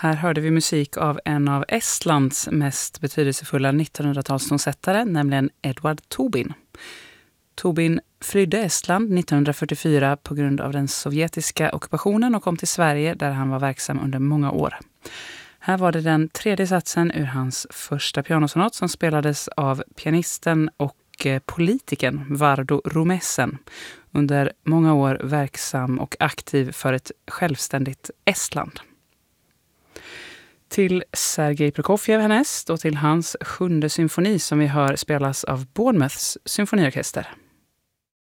Här hörde vi musik av en av Estlands mest betydelsefulla 1900-talstonsättare, nämligen Edward Tobin. Tobin flydde Estland 1944 på grund av den sovjetiska ockupationen och kom till Sverige där han var verksam under många år. Här var det den tredje satsen ur hans första pianosonat som spelades av pianisten och politikern Vardo Romessen, under många år verksam och aktiv för ett självständigt Estland. Till Sergej Prokofjev härnäst och till hans 7:e symfoni som vi hör spelas av Bournemouths symfoniorkester.